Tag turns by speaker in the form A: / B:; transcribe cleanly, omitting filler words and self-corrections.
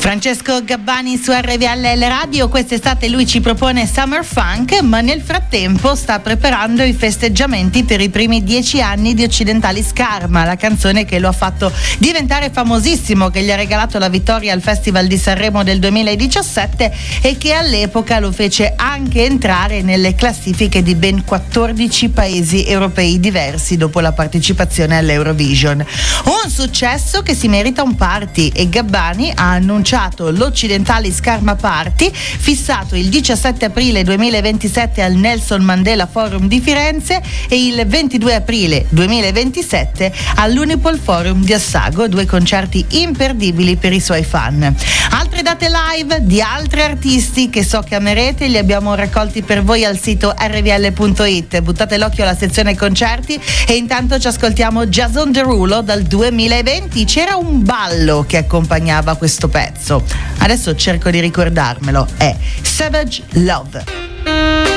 A: Francesco Gabbani su RVL Radio. Quest'estate lui ci propone Summer Funk, ma nel frattempo sta preparando i festeggiamenti per i primi 10 anni di Occidentalis Karma, la canzone che lo ha fatto diventare famosissimo, che gli ha regalato la vittoria al Festival di Sanremo del 2017 e che all'epoca lo fece anche entrare nelle classifiche di ben 14 paesi europei diversi dopo la partecipazione all'Eurovision. Un successo che si merita un party, e Gabbani ha annunciato l'Occidentalis Karma Party, fissato il 17 aprile 2027 al Nelson Mandela Forum di Firenze e il 22 aprile 2027 all'Unipol Forum di Assago, 2 concerti imperdibili per i suoi fan. Altre date live di altri artisti che so che amerete li abbiamo raccolti per voi al sito rvl.it. Buttate l'occhio alla sezione concerti e intanto ci ascoltiamo Jason Derulo dal 2020. C'era un ballo che accompagnava questo pezzo. Adesso cerco di ricordarmelo. È Savage Love.